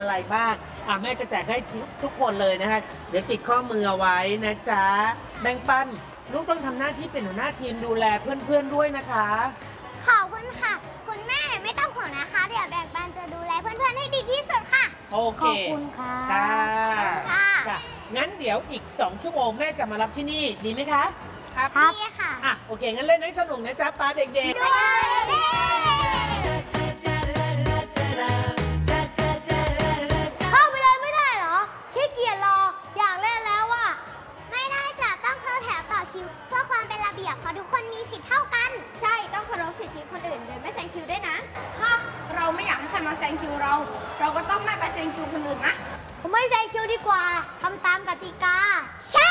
อะไรบ้างแม่จะแจกให้ทุกคนเลยนะคะเดี๋ยวติดข้อมือเอาไว้นะจ๊ะแบ่งปันลูกต้องทำหน้าที่เป็นหัวหน้าทีมดูแลเพื่อนๆด้วยนะคะขอบคุณค่ะคุณแม่ไม่ต้องห่วงนะคะเดี๋ยวแบ่งปันจะดูแลเพื่อนๆให้ดีที่สุดค่ะโอเคขอบคุณค่ะค่ะงั้นเดี๋ยวอีก2 ชั่วโมงแม่จะมารับที่นี่ดีไหมคะครับดีค่ะโอเคงั้นเล่นให้สนุกนะจ๊ะป้าเด็กๆเข้าไปเลยไม่ได้เหรอขี้เกียจรออยากเล่นแล้วอ่ะไม่ได้จ้ะต้องเข้าแถวต่อคิวเพื่อความเป็นระเบียบเพราะทุกคนมีสิทธิ์เท่ากันใช่ต้องเคารพสิทธิคนอื่นโดยไม่แซงคิวด้วยนะถ้าเราไม่อยากให้ใครมาแซงคิวเราก็ต้องไม่ไปแซงคิวคนอื่นนะผมไม่แซงคิวดีกว่าทำตามกติกาใช่